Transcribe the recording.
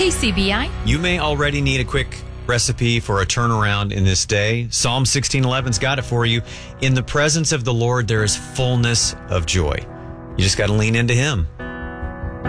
KCBI. You may already need a quick recipe for a turnaround in this day. Psalm 16:11's got it for you. In the presence of the Lord, there is fullness of joy. You just got to lean into Him.